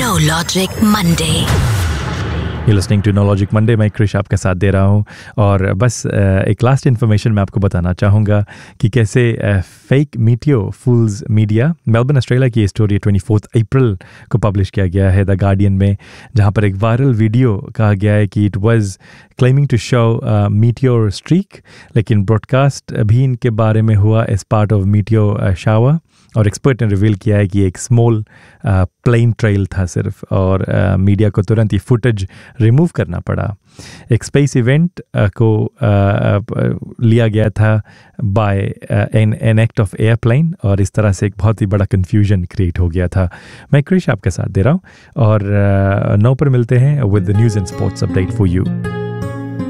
No Logic Monday. You're listening to No Logic Monday. मैं क्रिश आपका साथ दे रहा हूँ और बस एक लास्ट इन्फॉर्मेशन मैं आपको बताना चाहूँगा कि कैसे फेक मीटियो फूल्स मीडिया, मेलबर्न ऑस्ट्रेलिया की ये स्टोरी 24 अप्रैल को पब्लिश किया गया है द गार्डियन में, जहाँ पर एक वायरल वीडियो कहा गया है कि it was claiming to show meteor streak, लेकिन ब्रॉडकास्ट भी इनके बारे में हुआ as part of Meteor shower, और एक्सपर्ट ने रिवील किया है कि एक स्मॉल प्लेन ट्रेल था सिर्फ, और मीडिया को तुरंत ही फुटेज रिमूव करना पड़ा। एक स्पेस इवेंट को लिया गया था bye an act of airplane, और इस तरह से एक बहुत ही बड़ा कन्फ्यूजन क्रिएट हो गया था। मैं क्रिश आपके साथ दे रहा हूँ और 9 पर मिलते हैं with the news and sports update for you.